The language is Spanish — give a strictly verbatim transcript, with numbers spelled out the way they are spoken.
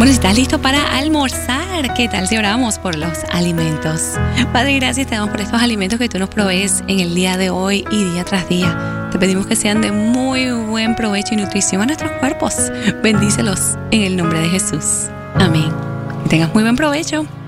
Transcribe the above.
Bueno, si estás listo para almorzar, ¿qué tal si oramos por los alimentos? Padre, gracias te damos por estos alimentos que tú nos provees en el día de hoy y día tras día. Te pedimos que sean de muy buen provecho y nutrición a nuestros cuerpos. Bendícelos en el nombre de Jesús. Amén. Que tengas muy buen provecho.